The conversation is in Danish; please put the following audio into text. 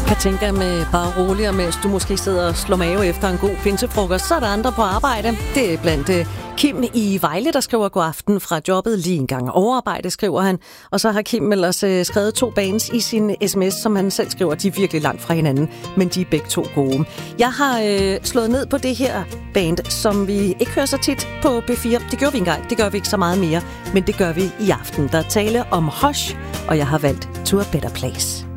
Katinka med Bare rolig, og mens du måske sidder og slår mave efter en god pinsefrokost, så er der andre på arbejde. Det er blandt Kim i Vejle, der skriver god aften fra jobbet. Lige en gang overarbejde, skriver han. Og så har Kim ellers skrevet 2 bands i sin sms, som han selv skriver. De er virkelig langt fra hinanden, men de er begge 2 gode. Jeg har slået ned på det her band, som vi ikke hører så tit på B4. Det gjorde vi engang. Det gør vi ikke så meget mere, men det gør vi i aften. Der er tale om Hush, og jeg har valgt To a Better Place.